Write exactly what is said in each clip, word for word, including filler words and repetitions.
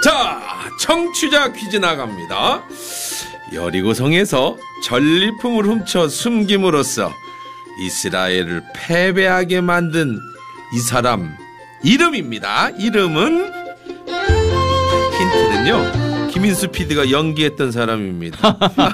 자, 청취자 퀴즈 나갑니다. 여리고성에서 전리품을 훔쳐 숨김으로써 이스라엘을 패배하게 만든 이 사람 이름입니다. 이름은 힌트는요, 김인수 피디가 연기했던 사람입니다.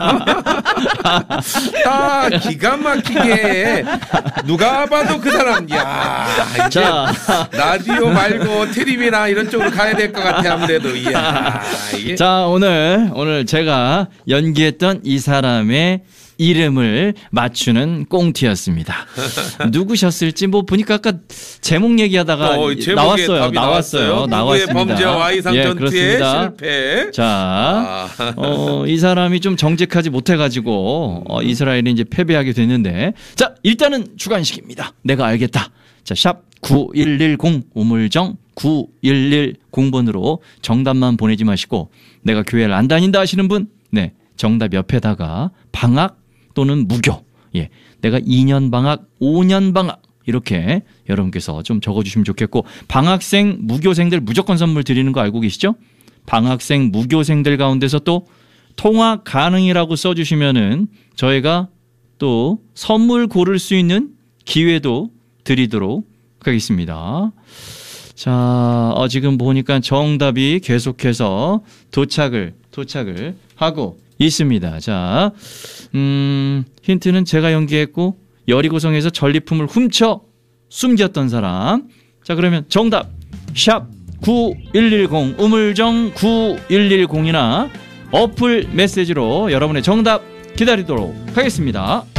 아, 기가 막히게 누가 봐도 그 사람. 야, 이제 자. 라디오 말고 텔레비나 이런 쪽으로 가야 될 것 같아. 아무래도. 이야, 이게. 자, 오늘 오늘 제가 연기했던 이 사람의 이름을 맞추는 꽁트였습니다. 누구셨을지 뭐 보니까 아까 제목 얘기하다가 어, 나왔어요. 나왔어요. 나왔습니다. 범죄와 와이상 예, 전투의 그렇습니다. 실패. 자, 아. 어, 이 사람이 좀 정직하지 못해가지고 어, 이스라엘이 이제 패배하게 됐는데, 자, 일단은 주관식입니다. 내가 알겠다. 자, 샵 구일일공 우물정 구일일공 번으로 정답만 보내지 마시고, 내가 교회를 안 다닌다 하시는 분, 네, 정답 옆에다가 방학 또는 무교, 예, 내가 이 년 방학, 오 년 방학 이렇게 여러분께서 좀 적어주시면 좋겠고, 방학생 무교생들 무조건 선물 드리는 거 알고 계시죠? 방학생 무교생들 가운데서 또 통화 가능이라고 써주시면은 저희가 또 선물 고를 수 있는 기회도 드리도록 하겠습니다. 자, 어, 지금 보니까 정답이 계속해서 도착을 도착을 하고 있습니다. 자, 음, 힌트는 제가 연기했고 여리고성에서 전리품을 훔쳐 숨겼던 사람. 자, 그러면 정답 샵 구일일공 우물정 구일일공이나 어플 메시지로 여러분의 정답 기다리도록 하겠습니다.